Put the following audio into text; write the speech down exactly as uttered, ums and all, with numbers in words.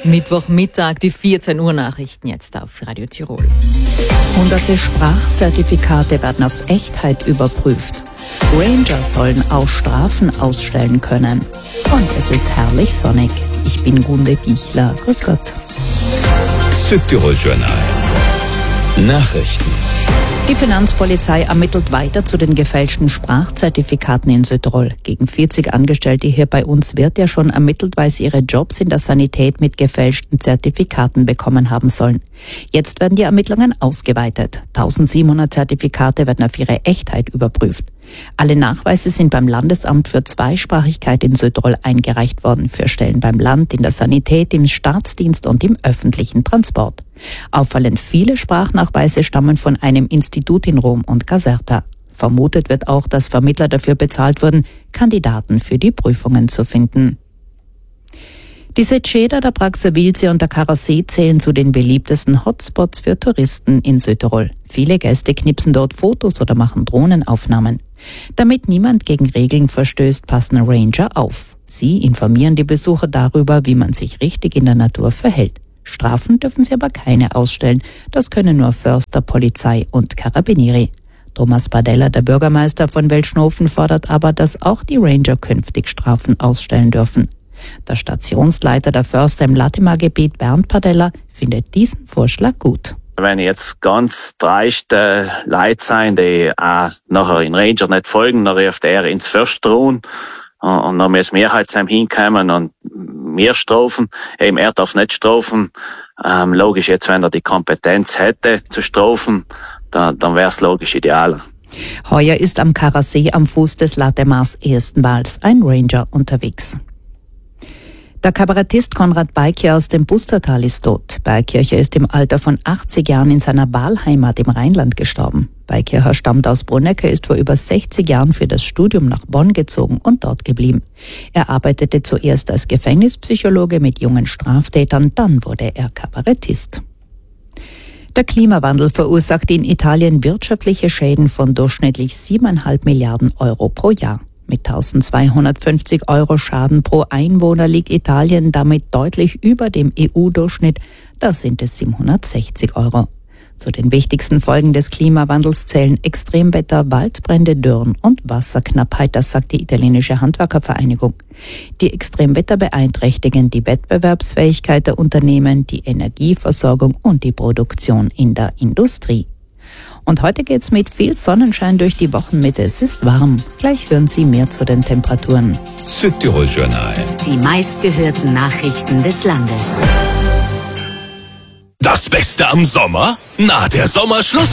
Mittwochmittag, die vierzehn Uhr Nachrichten jetzt auf Radio Tirol. Hunderte Sprachzertifikate werden auf Echtheit überprüft. Ranger sollen auch Strafen ausstellen können. Und es ist herrlich sonnig. Ich bin Gunde Bichler. Grüß Gott. Südtirol Journal. Nachrichten. Die Finanzpolizei ermittelt weiter zu den gefälschten Sprachzertifikaten in Südtirol. Gegen vierzig Angestellte hier bei uns wird ja schon ermittelt, weil sie ihre Jobs in der Sanität mit gefälschten Zertifikaten bekommen haben sollen. Jetzt werden die Ermittlungen ausgeweitet. eintausendsiebenhundert Zertifikate werden auf ihre Echtheit überprüft. Alle Nachweise sind beim Landesamt für Zweisprachigkeit in Südtirol eingereicht worden, für Stellen beim Land, in der Sanität, im Staatsdienst und im öffentlichen Transport. Auffallend viele Sprachnachweise stammen von einem Institut in Rom und Caserta. Vermutet wird auch, dass Vermittler dafür bezahlt wurden, Kandidaten für die Prüfungen zu finden. Die Seceda, der Praxevilse und der Karassee zählen zu den beliebtesten Hotspots für Touristen in Südtirol. Viele Gäste knipsen dort Fotos oder machen Drohnenaufnahmen. Damit niemand gegen Regeln verstößt, passen Ranger auf. Sie informieren die Besucher darüber, wie man sich richtig in der Natur verhält. Strafen dürfen sie aber keine ausstellen. Das können nur Förster, Polizei und Carabinieri. Thomas Padella, der Bürgermeister von Welschnofen, fordert aber, dass auch die Ranger künftig Strafen ausstellen dürfen. Der Stationsleiter der Förster im Latima-Gebiet, Bernd Padella, findet diesen Vorschlag gut. Wenn jetzt ganz dreiste Leute sein, die auch nachher in Ranger nicht folgen, dann ruft er ins Försterun und dann müssen wir halt zusammen hinkommen und wir strafen. Eben, er darf nicht strafen. Ähm, logisch, jetzt, wenn er die Kompetenz hätte zu strafen, dann, dann wäre es logisch idealer. Heuer ist am Karassee am Fuß des Latemas erstmals ein Ranger unterwegs. Der Kabarettist Konrad Beikircher aus dem Bustertal ist tot. Beikircher ist im Alter von achtzig Jahren in seiner Wahlheimat im Rheinland gestorben. Beikircher stammt aus Brunegg, ist vor über sechzig Jahren für das Studium nach Bonn gezogen und dort geblieben. Er arbeitete zuerst als Gefängnispsychologe mit jungen Straftätern, dann wurde er Kabarettist. Der Klimawandel verursacht in Italien wirtschaftliche Schäden von durchschnittlich siebeneinhalb Milliarden Euro pro Jahr. Mit eintausendzweihundertfünfzig Euro Schaden pro Einwohner liegt Italien damit deutlich über dem E U-Durchschnitt. Da sind es siebenhundertsechzig Euro. Zu den wichtigsten Folgen des Klimawandels zählen Extremwetter, Waldbrände, Dürren und Wasserknappheit, das sagt die italienische Handwerkervereinigung. Die Extremwetter beeinträchtigen die Wettbewerbsfähigkeit der Unternehmen, die Energieversorgung und die Produktion in der Industrie. Und heute geht's mit viel Sonnenschein durch die Wochenmitte. Es ist warm. Gleich hören Sie mehr zu den Temperaturen. Südtirol Journal. Die meistgehörten Nachrichten des Landes. Das Beste am Sommer? Na, der Sommerschluss.